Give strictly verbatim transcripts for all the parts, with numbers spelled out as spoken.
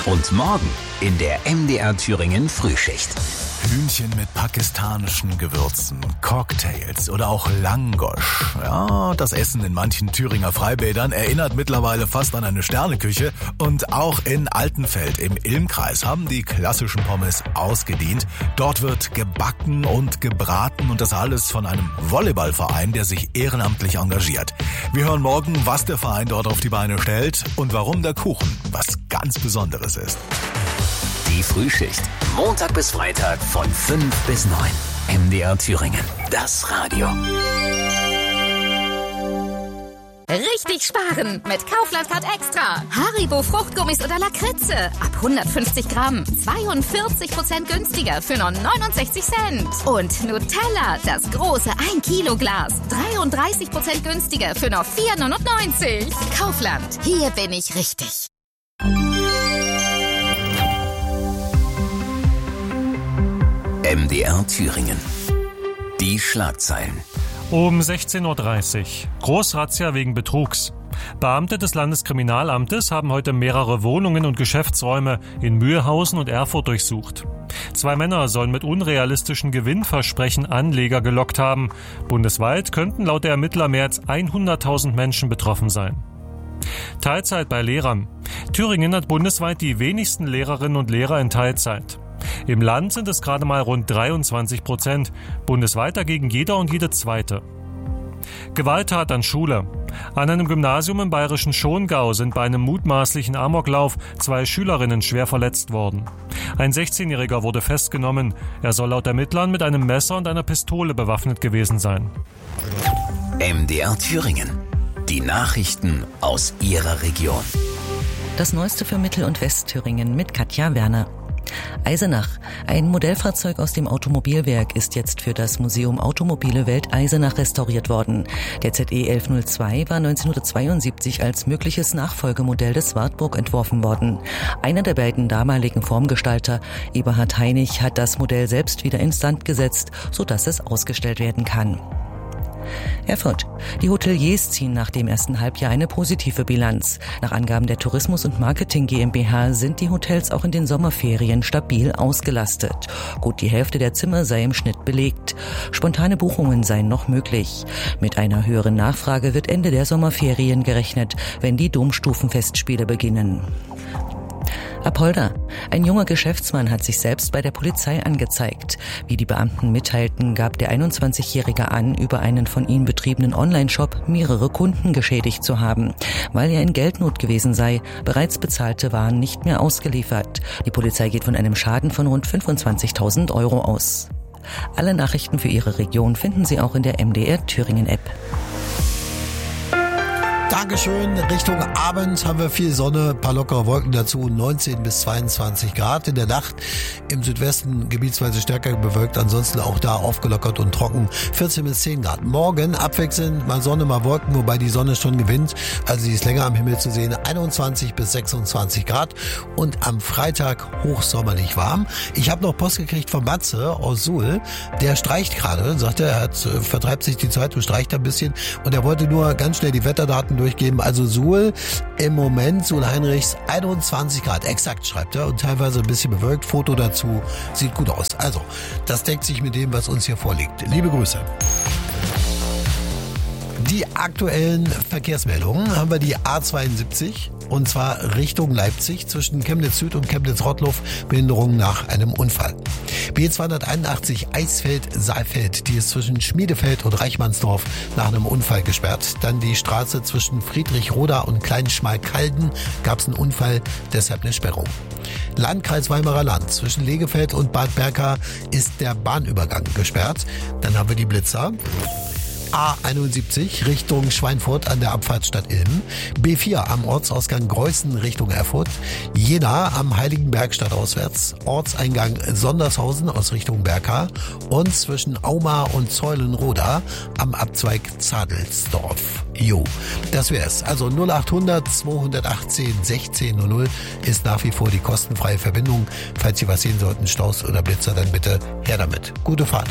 Und morgen in der M D R Thüringen Frühschicht. Hühnchen mit pakistanischen Gewürzen, Cocktails oder auch Langosch. Ja, das Essen in manchen Thüringer Freibädern erinnert mittlerweile fast an eine Sterneküche. Und auch in Altenfeld im Ilmkreis haben die klassischen Pommes ausgedient. Dort wird gebacken und gebraten und das alles von einem Volleyballverein, der sich ehrenamtlich engagiert. Wir hören morgen, was der Verein dort auf die Beine stellt und warum der Kuchen was ganz Besonderes ist. Die Frühschicht. Montag bis Freitag von fünf bis neun. M D R Thüringen. Das Radio. Richtig sparen mit Kaufland Card Extra. Haribo Fruchtgummis oder Lakritze. Ab hundertfünfzig Gramm. zweiundvierzig Prozent günstiger für nur neunundsechzig Cent. Und Nutella, das große ein Kilo Glas. dreiunddreißig Prozent günstiger für nur vier neunundneunzig. Kaufland. Hier bin ich richtig. M D R Thüringen. Die Schlagzeilen. Um sechzehn Uhr dreißig. Großrazzia wegen Betrugs. Beamte des Landeskriminalamtes haben heute mehrere Wohnungen und Geschäftsräume in Mühlhausen und Erfurt durchsucht. Zwei Männer sollen mit unrealistischen Gewinnversprechen Anleger gelockt haben. Bundesweit könnten laut der Ermittler mehr als hunderttausend Menschen betroffen sein. Teilzeit bei Lehrern. Thüringen hat bundesweit die wenigsten Lehrerinnen und Lehrer in Teilzeit. Im Land sind es gerade mal rund dreiundzwanzig Prozent, bundesweit dagegen jeder und jede zweite. Gewalttat an Schule. An einem Gymnasium im bayerischen Schongau sind bei einem mutmaßlichen Amoklauf zwei Schülerinnen schwer verletzt worden. Ein sechzehnjähriger wurde festgenommen. Er soll laut Ermittlern mit einem Messer und einer Pistole bewaffnet gewesen sein. M D R Thüringen. Die Nachrichten aus Ihrer Region. Das Neueste für Mittel- und Westthüringen mit Katja Werner. Eisenach. Ein Modellfahrzeug aus dem Automobilwerk ist jetzt für das Museum Automobile Welt Eisenach restauriert worden. Der Z E elf null zwei war neunzehnhundertzweiundsiebzig als mögliches Nachfolgemodell des Wartburg entworfen worden. Einer der beiden damaligen Formgestalter, Eberhard Heinig, hat das Modell selbst wieder instand gesetzt, sodass es ausgestellt werden kann. Erfurt. Die Hoteliers ziehen nach dem ersten Halbjahr eine positive Bilanz. Nach Angaben der Tourismus und Marketing GmbH sind die Hotels auch in den Sommerferien stabil ausgelastet. Gut die Hälfte der Zimmer sei im Schnitt belegt. Spontane Buchungen seien noch möglich. Mit einer höheren Nachfrage wird Ende der Sommerferien gerechnet, wenn die Domstufenfestspiele beginnen. Apolda. Ein junger Geschäftsmann hat sich selbst bei der Polizei angezeigt. Wie die Beamten mitteilten, gab der einundzwanzigjährige an, über einen von ihm betriebenen Online-Shop mehrere Kunden geschädigt zu haben. Weil er in Geldnot gewesen sei, bereits bezahlte Waren nicht mehr ausgeliefert. Die Polizei geht von einem Schaden von rund fünfundzwanzigtausend Euro aus. Alle Nachrichten für Ihre Region finden Sie auch in der M D R Thüringen App. Dankeschön. Richtung Abend haben wir viel Sonne, paar lockere Wolken dazu, neunzehn bis zweiundzwanzig Grad. In der Nacht im Südwesten gebietsweise stärker bewölkt, ansonsten auch da aufgelockert und trocken, vierzehn bis zehn Grad. Morgen abwechselnd mal Sonne, mal Wolken, wobei die Sonne schon gewinnt, also sie ist länger am Himmel zu sehen, einundzwanzig bis sechsundzwanzig Grad und am Freitag hochsommerlich warm. Ich habe noch Post gekriegt von Matze aus Suhl, der streicht gerade, sagt er, er hat, vertreibt sich die Zeit und streicht ein bisschen und er wollte nur ganz schnell die Wetterdaten durchgeben. Also Suhl im Moment, Suhl-Heinrichs, einundzwanzig Grad, exakt schreibt er und teilweise ein bisschen bewölkt. Foto dazu, sieht gut aus. Also, das deckt sich mit dem, was uns hier vorliegt. Liebe Grüße. Die aktuellen Verkehrsmeldungen haben wir die A zweiundsiebzig und zwar Richtung Leipzig zwischen Chemnitz Süd und Chemnitz Rottloff, Behinderung nach einem Unfall. B zweihunderteinundachtzig Eisfeld-Saalfeld, die ist zwischen Schmiedefeld und Reichmannsdorf nach einem Unfall gesperrt. Dann die Straße zwischen Friedrichroda und Kleinschmalkalden, gab es einen Unfall, deshalb eine Sperrung. Landkreis Weimarer Land zwischen Legefeld und Bad Berka ist der Bahnübergang gesperrt. Dann haben wir die Blitzer. A einundsiebzig Richtung Schweinfurt an der Abfahrtsstadt Ilm, B vier am Ortsausgang Greußen Richtung Erfurt, Jena am Heiligenberg stadtauswärts, Ortseingang Sondershausen aus Richtung Berka und zwischen Auma und Zeulenroda am Abzweig Zadelsdorf. Jo, das wär's. Also null achthundert zweihundertachtzehn sechzehn null null ist nach wie vor die kostenfreie Verbindung. Falls Sie was sehen sollten, Staus oder Blitzer, dann bitte her damit. Gute Fahrt.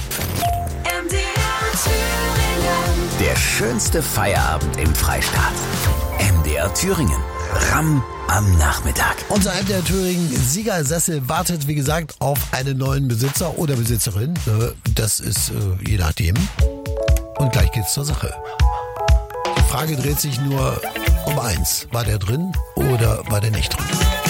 Der schönste Feierabend im Freistaat. M D R Thüringen. Ramm am Nachmittag. Unser M D R Thüringen Siegersessel wartet, wie gesagt, auf einen neuen Besitzer oder Besitzerin. Das ist je nachdem. Und gleich geht's zur Sache. Die Frage dreht sich nur um eins. War der drin oder war der nicht drin?